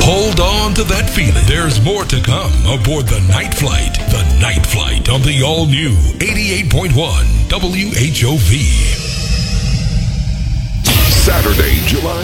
Hold on to that feeling. There's more to come aboard the Night Flight. The Night Flight on the all-new 88.1 WHOV. Saturday, July